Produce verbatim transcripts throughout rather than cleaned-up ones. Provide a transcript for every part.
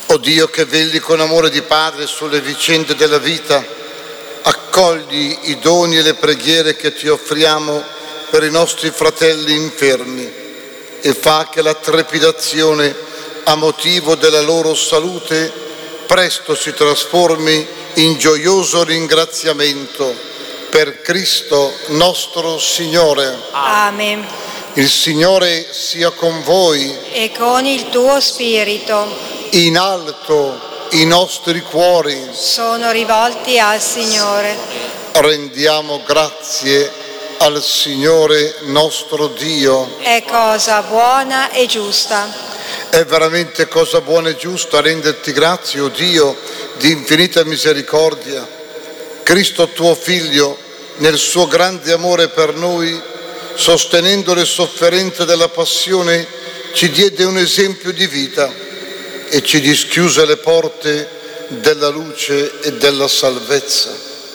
O Dio che vegli con amore di Padre sulle vicende della vita, accogli i doni e le preghiere che ti offriamo per i nostri fratelli infermi e fa che la trepidazione a motivo della loro salute presto si trasformi in gioioso ringraziamento per Cristo nostro Signore. Amen. Il Signore sia con voi. E con il tuo spirito. In alto i nostri cuori Sono rivolti al Signore. Rendiamo grazie al Signore nostro Dio. È cosa buona e giusta. È veramente cosa buona e giusta renderti grazie, o Dio, di infinita misericordia. Cristo tuo Figlio, nel suo grande amore per noi, sostenendo le sofferenze della passione, ci diede un esempio di vita e ci dischiuse le porte della luce e della salvezza.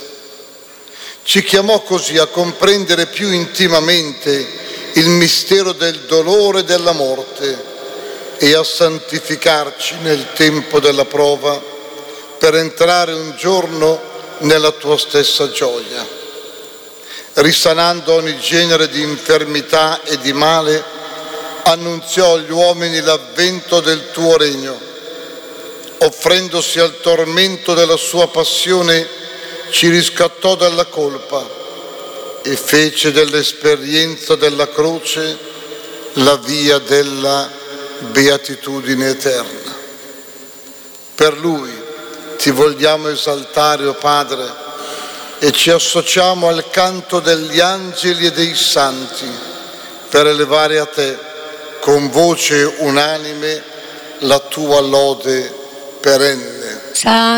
Ci chiamò così a comprendere più intimamente il mistero del dolore e della morte e a santificarci nel tempo della prova per entrare un giorno nella tua stessa gioia. Risanando ogni genere di infermità e di male, annunziò agli uomini l'avvento del tuo regno. Offrendosi al tormento della sua passione, ci riscattò dalla colpa e fece dell'esperienza della croce la via della beatitudine eterna. Per Lui ti vogliamo esaltare, o Padre, e ci associamo al canto degli angeli e dei santi per elevare a te con voce unanime la tua lode perenne.